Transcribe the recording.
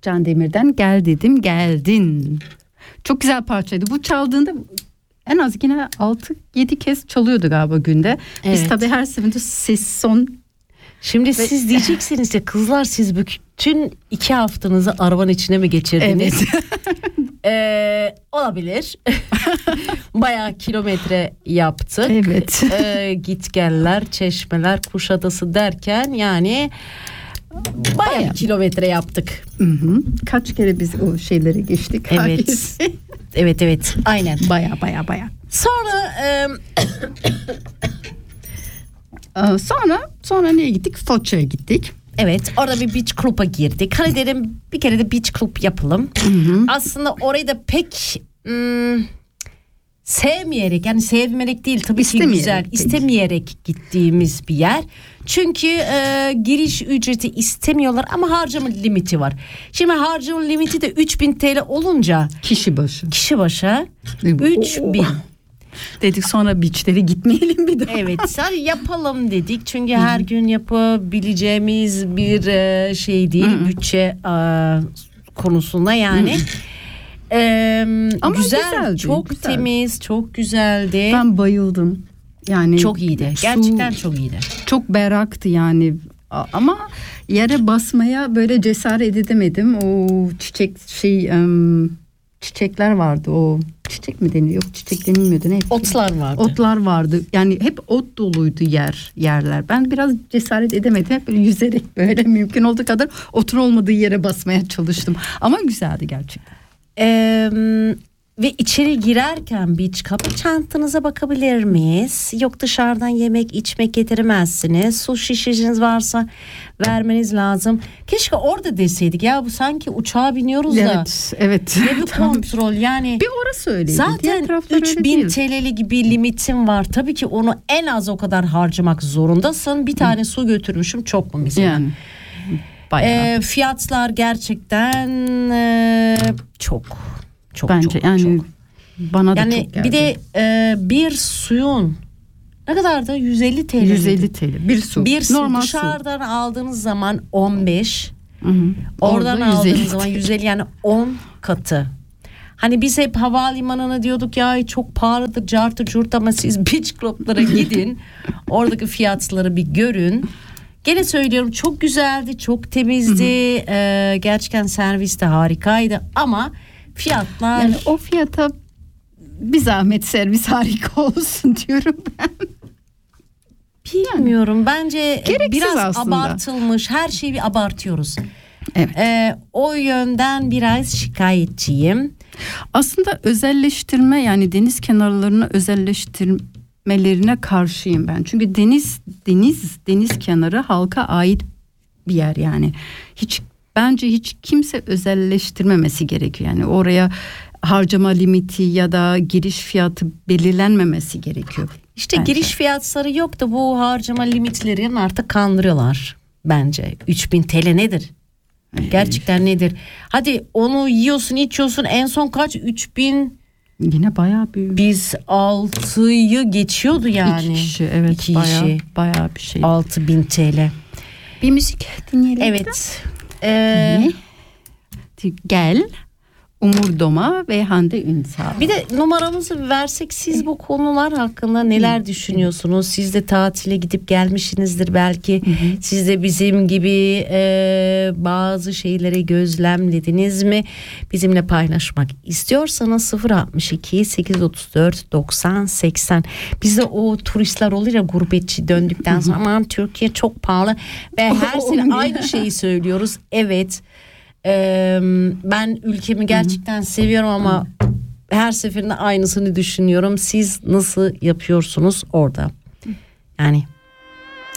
Can Demir'den Gel Dedim Geldin. Çok güzel parçaydı. Bu çaldığında en az yine 6-7 kez çalıyordu galiba günde. Evet. Biz tabii her seferinde ses son. Şimdi siz diyeceksiniz ya kızlar, siz bütün 2 haftanızı arabanın içine mi geçirdiniz? Evet. Olabilir. Bayağı kilometre yaptık. Evet. Gitgeller, Çeşmeler, Kuşadası derken yani bayağı kilometre yaptık. Hı. Kaç kere biz o şeyleri geçtik. Evet. Evet. Aynen. Baya. Sonra nereye gittik? Foça'ya gittik. Evet, orada bir beach club'a girdik. Hani dedim bir kere de beach club yapalım. Hı. Aslında orayı da pek sevmeyerek, yani sevmeyerek değil tabii ki güzel, istemeyerek gittiğimiz bir yer. Çünkü giriş ücreti istemiyorlar ama harcama limiti var. Şimdi harcama limiti de 3000 TL olunca kişi başı 3000. Dedik sonra beachlere gitmeyelim bir daha. Evet, sadece yapalım dedik. Çünkü her gün yapabileceğimiz bir şey değil, bütçe konusunda yani. Ama güzeldi, çok temiz, çok güzeldi. Ben bayıldım. Yani çok iyiydi. Gerçekten çok iyiydi. Çok berraktı yani. Ama yere basmaya böyle cesaret edemedim. O çiçekler vardı. O çiçek mi deniyor? Yok, çiçek denilmiyordu. Ne? Otlar vardı. Yani hep ot doluydu yerler. Ben biraz cesaret edemedim. Hep böyle yüzerek böyle mümkün olduğu kadar otun olmadığı yere basmaya çalıştım. Ama güzeldi gerçekten. Ve içeri girerken beach club'a çantanıza bakabilir miyiz? Yok, dışarıdan yemek içmek getiremezsiniz. Su şişeniz varsa vermeniz lazım. Keşke orada deseydik ya, bu sanki uçağa biniyoruz da. Evet. Ne bir kontrol yani. Bir orası öyleydi. Zaten 3000 TL'li gibi limitim var. Tabii ki onu en az o kadar harcamak zorundasın. Bir tane su götürmüşüm, çok mu mesela? Yani. Fiyatlar gerçekten çok bence çok, yani çok. Bana da yani çok geldi. Bir de bir suyun ne kadardı? 150 TL. 150 TL bir su. Normal dışarıdan su aldığınız zaman 15. Oradan aldığınız zaman 150, yani 10 katı. Hani biz hep havalimanına diyorduk ya çok pahalıdır cartı curt, ama siz beach club'lara gidin. Oradaki fiyatları bir görün. Gene söylüyorum, çok güzeldi, çok temizdi. Gerçekten servis de harikaydı ama fiyatlar... Yani o fiyata bir zahmet servis harika olsun diyorum ben. Bilmiyorum, bence biraz aslında abartılmış, her şeyi bir abartıyoruz. Evet. O yönden biraz şikayetçiyim. Aslında özelleştirme, yani deniz kenarlarını özelleştirmelerine karşıyım ben. Çünkü deniz kenarı halka ait bir yer yani. Bence hiç kimse özelleştirmemesi gerekiyor. Yani oraya harcama limiti ya da giriş fiyatı belirlenmemesi gerekiyor. İşte bence giriş fiyatları yok da bu harcama limitlerini artık kandırıyorlar bence. 3000 TL nedir? Gerçekten nedir? Hadi onu yiyorsun, içiyorsun, en son kaç? 3000. Yine bayağı büyük. Biz 6'yı geçiyordu yani. 2 kişi, evet. 2 kişi. Bayağı bir şey. 6000 TL. Bir müzik dinleyelim. Evet. Gel. Umur Doma ve Hande Ünsal. Bir de numaramızı versek, siz bu konular hakkında neler düşünüyorsunuz? Siz de tatile gidip gelmişsinizdir belki. Siz de bizim gibi bazı şeyleri gözlemlediniz mi? Bizimle paylaşmak istiyorsanız 062 834 90 80. Bizde o turistler olur ya, gurbetçi döndükten sonra aman Türkiye çok pahalı ve her sene aynı şeyi söylüyoruz. Evet. Ben ülkemi gerçekten seviyorum ama her seferinde aynısını düşünüyorum. Siz nasıl yapıyorsunuz orada? Yani